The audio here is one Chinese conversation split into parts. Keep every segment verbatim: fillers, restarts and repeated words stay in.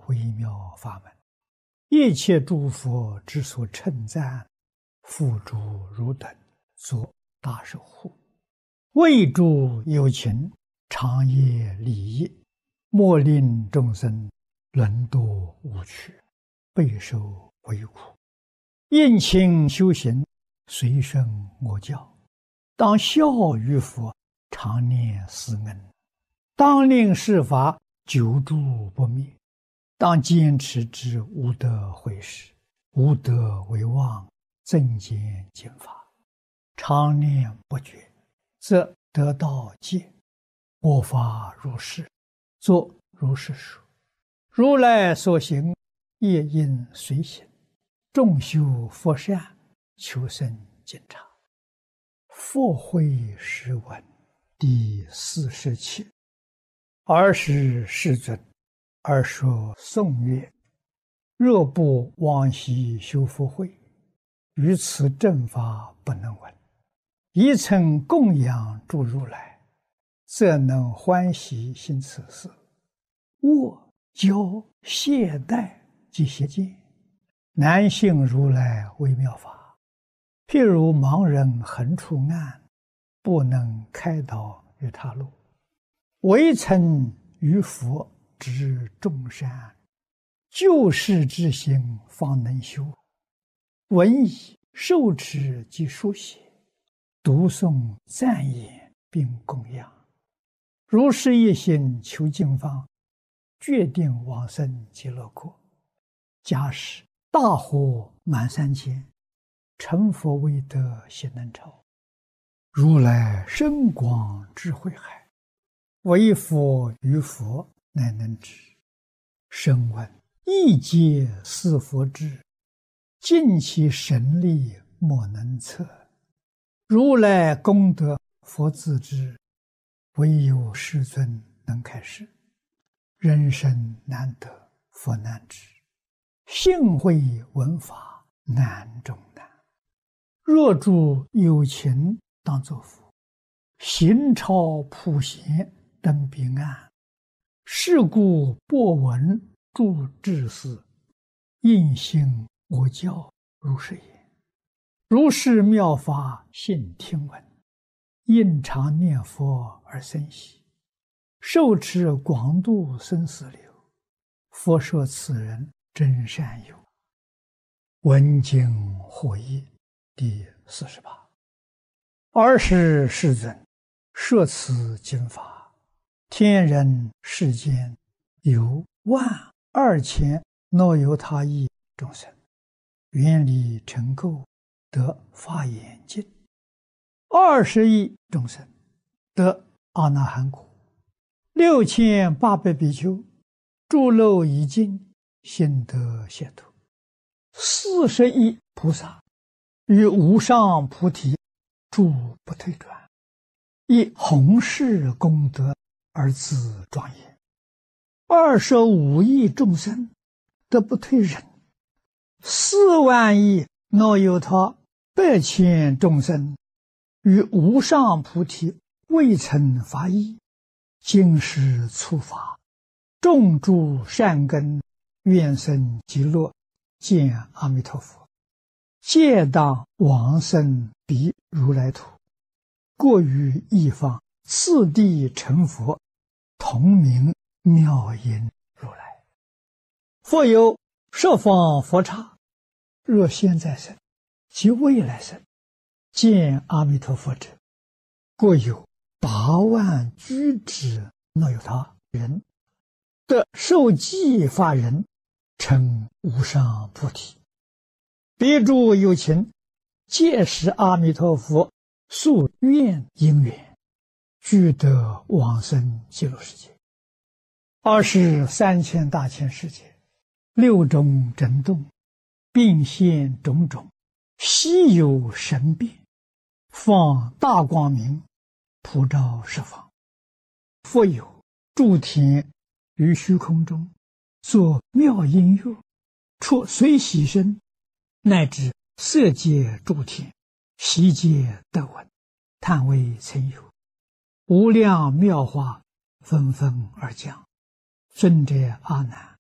微妙法门，一切诸佛之所称赞，付诸汝等作大守护，为诸有情长夜利益，莫令众生沦堕无趣，备受为苦。应勤修行，随顺我教，当效于佛，常念思恩，当令世法久住不灭，当坚持之无德毁事，无德为妄，增减减法，常念不绝，则得道戒。我法如是，作如是说。如来所行，业应随行，众修佛善，求生净察。佛慧诗文第四十七。尔时世尊，尔说颂曰：若不往昔修福慧，于此正法不能闻。一曾供养诸如来，则能欢喜行此事。握教懈怠及邪见，难信如来微妙法。譬如盲人横出暗，不能开导于他路。唯曾于佛知众善，救世之心方能修。闻已受持及书写，读诵赞言并供养。如是一心求经方，决定往生极乐国。假使大火满三千，成佛未得悉能超。如来深广智慧海，唯佛于佛乃能知。声闻亦皆似佛智，尽其神力莫能测。如来功德佛自知，唯有世尊能开示。人生难得佛难知，信会闻法难中难。若诸有情当作佛，行超普贤登彼岸。是故播闻诸智士，应信我教如是言。如是妙法信听闻，应常念佛而生喜，受持广度生死流。佛说此人真善友。闻经获益第四十八。尔时世尊，说此经法，天人世间有万二千若由他亿众生，愿力成垢，得法眼净。二十亿众生得阿那含果。六千八百比丘诸漏已尽，心得解脱。四十亿菩萨于无上菩提诸不退转，以弘誓功德而自庄严。二十五亿众生得不退忍。四万亿若有他百千众生于无上菩提未曾发意，今世触法，种诸善根，愿生极乐，见阿弥陀佛，皆当往生彼如来土，过于一方，次第成佛，同名妙音如来。复有十方佛刹，若现在生及未来生，见阿弥陀佛者，过有八万居之若有他人，得受记法人，成无上菩提。彼诸有情，皆是阿弥陀佛宿愿因缘，俱得往生极乐世界。二是三千大千世界，六种震动，并现种种，稀有神变，放大光明，普照十方。复有诸天于虚空中，作妙音乐，出随喜声，乃至色界诸天，悉皆得闻，叹为曾有。无量妙话纷纷而讲。尊者阿难，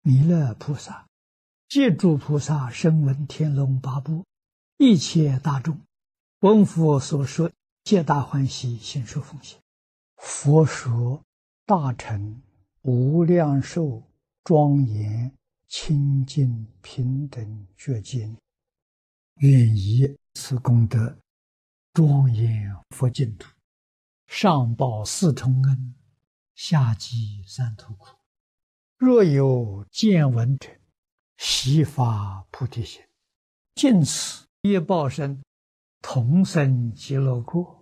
弥勒菩萨，借诸菩萨声闻天龙八部一切大众，闻佛所说，皆大欢喜，心受奉行。佛说大乘无量寿庄严清净平等觉经，愿以此功德庄严佛净土，上报四重恩，下济三途苦。若有见闻者，悉发菩提心，尽此业报身，同生极乐国。